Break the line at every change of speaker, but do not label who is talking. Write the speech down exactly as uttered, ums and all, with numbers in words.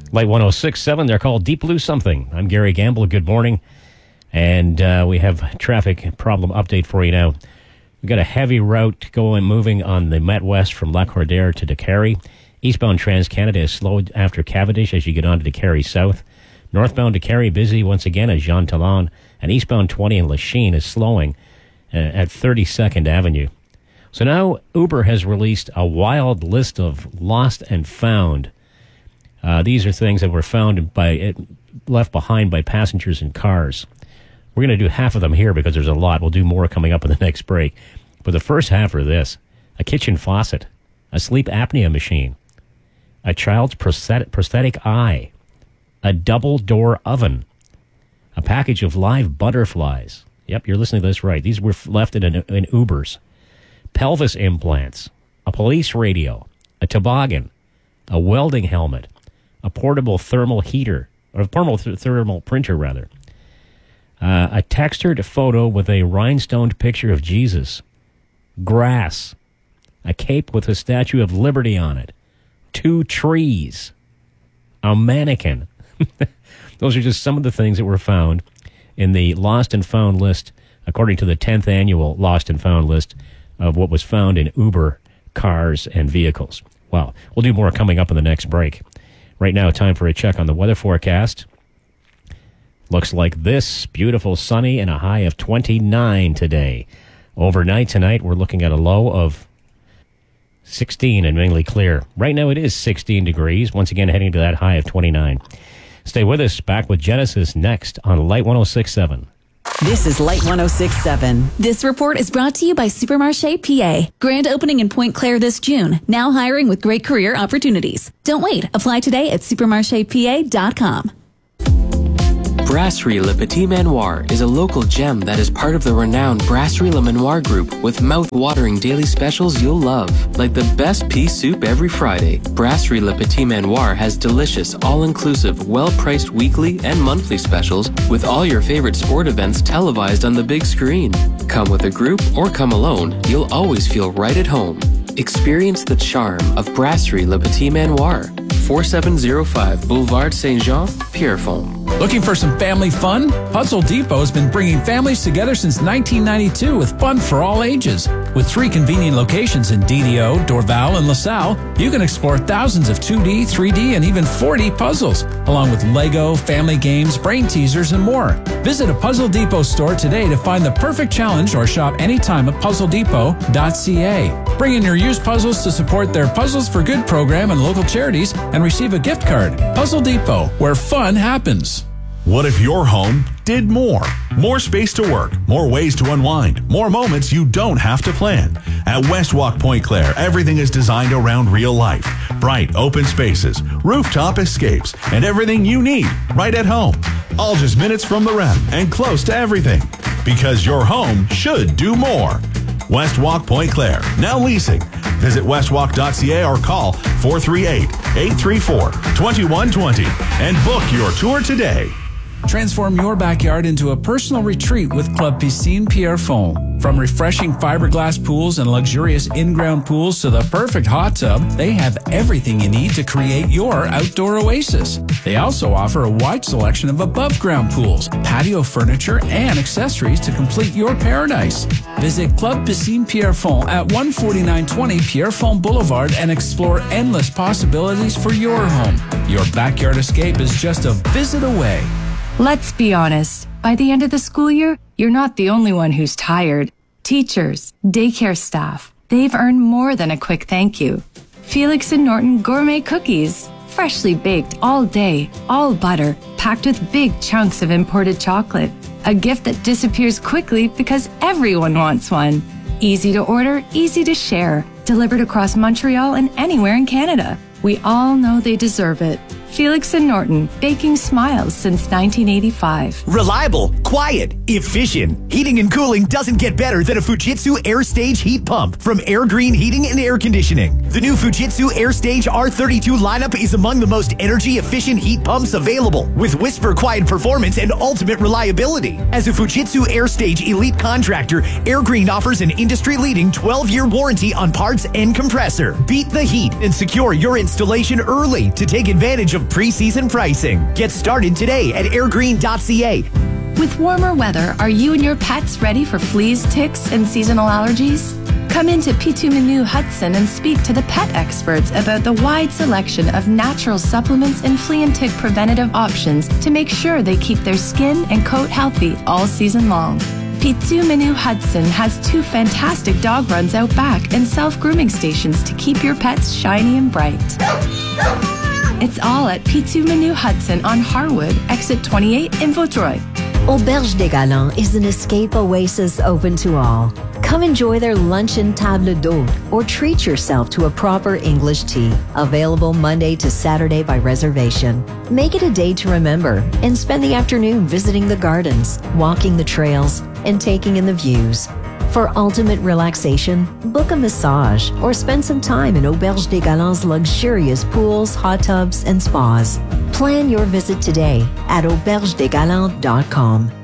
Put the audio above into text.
Light one oh six point seven, they're called Deep Blue Something. I'm Gary Gamble. Good morning. And uh, we have a traffic problem update for you now. We've got a heavy route going, moving on the Met West from La Cordaire to DeCarry. Eastbound TransCanada is slowed after Cavendish as you get on to DeCarry South. Northbound DeCarry busy once again at Jean Talon. And eastbound twenty in Lachine is slowing uh, at thirty-second Avenue. So now Uber has released a wild list of lost and found. Uh, these are things that were found by left behind by passengers in cars. We're going to do half of them here because there's a lot. We'll do more coming up in the next break. But the first half are this: a kitchen faucet, a sleep apnea machine, a child's prosthetic, prosthetic eye, a double-door oven, a package of live butterflies. Yep, you're listening to this right. These were left in, in Ubers. Pelvis implants, a police radio, a toboggan, a welding helmet, a portable thermal heater, or a portable th- thermal printer, rather. Uh, a textured photo with a rhinestoned picture of Jesus. Grass. A cape with a Statue of Liberty on it. Two trees. A mannequin. Those are just some of the things that were found in the Lost and Found list, according to the tenth annual Lost and Found list of what was found in Uber cars and vehicles. Wow. We'll do more coming up in the next break. Right now, time for a check on the weather forecast. Looks like this: beautiful, sunny, and a high of twenty-nine today. Overnight tonight, we're looking at a low of sixteen and mainly clear. Right now, it is sixteen degrees. Once again, heading to that high of twenty-nine. Stay with us. Back with Genesis next on Light one oh six point seven.
This is Light one oh six point seven.
This report is brought to you by Supermarché P A. Grand opening in Pointe Claire this June. Now hiring with great career opportunities. Don't wait. Apply today at supermarché p a dot com.
Brasserie Le Petit Manoir is a local gem that is part of the renowned Brasserie Le Manoir group with mouth-watering daily specials you'll love. Like the best pea soup every Friday, Brasserie Le Petit Manoir has delicious, all-inclusive, well-priced weekly and monthly specials with all your favorite sport events televised on the big screen. Come with a group or come alone, you'll always feel right at home. Experience the charm of Brasserie Le Petit Manoir. forty-seven oh five Boulevard Saint-Jean, Pierrefonds.
Looking for some family fun? Puzzle Depot has been bringing families together since nineteen ninety-two with fun for all ages. With three convenient locations in D D O, Dorval, and LaSalle, you can explore thousands of two D, three D, and even four D puzzles, along with Lego, family games, brain teasers, and more. Visit a Puzzle Depot store today to find the perfect challenge or shop anytime at puzzle depot dot c a. Bring in your used puzzles to support their Puzzles for Good program and local charities and receive a gift card. Puzzle Depot, where fun happens.
What if your home did more? More space to work, more ways to unwind, more moments you don't have to plan. At Westwalk Pointe Claire, everything is designed around real life. Bright, open spaces, rooftop escapes, and everything you need right at home. All just minutes from the rep and close to everything. Because your home should do more. Westwalk Pointe Claire, now leasing. Visit westwalk dot c a or call four three eight, eight three four, two one two zero and book your tour today.
Transform your backyard into a personal retreat with Club Piscine Pierrefonds. From refreshing fiberglass pools and luxurious in-ground pools to the perfect hot tub, they have everything you need to create your outdoor oasis. They also offer a wide selection of above-ground pools, patio furniture, and accessories to complete your paradise. Visit Club Piscine Pierrefonds at one forty-nine twenty Pierrefonds Boulevard and explore endless possibilities for your home. Your backyard escape is just a visit away.
Let's be honest. By the end of the school year, you're not the only one who's tired. Teachers, daycare staff, they've earned more than a quick thank you. Felix and Norton gourmet cookies, freshly baked all day, all butter, packed with big chunks of imported chocolate. A gift that disappears quickly because everyone wants one. Easy to order, easy to share. Delivered across Montreal and anywhere in Canada. We all know they deserve it. Felix and Norton, baking smiles since nineteen eighty-five.
Reliable, quiet, efficient. Heating and cooling doesn't get better than a Fujitsu AirStage heat pump from Air Green Heating and Air Conditioning. The new Fujitsu AirStage R thirty-two lineup is among the most energy-efficient heat pumps available, with whisper quiet performance and ultimate reliability. As a Fujitsu AirStage elite contractor, Air Green offers an industry-leading twelve-year warranty on parts and compressor. Beat the heat and secure your installation early to take advantage of pre-season pricing. Get started today at airgreen dot c a.
With warmer weather, are you and your pets ready for fleas, ticks, and seasonal allergies? Come into Pitu Menu Hudson and speak to the pet experts about the wide selection of natural supplements and flea and tick preventative options to make sure they keep their skin and coat healthy all season long. Pitu Menu Hudson has two fantastic dog runs out back and self-grooming stations to keep your pets shiny and bright. It's all at Pitu Menu Hudson on Harwood, exit twenty-eight in Vaudreuil.
Auberge des Galants is an escape oasis open to all. Come enjoy their luncheon table d'hôte or treat yourself to a proper English tea. Available Monday to Saturday by reservation. Make it a day to remember and spend the afternoon visiting the gardens, walking the trails, and taking in the views. For ultimate relaxation, book a massage or spend some time in Auberge des Galants' luxurious pools, hot tubs, and spas. Plan your visit today at auberge des galants dot com.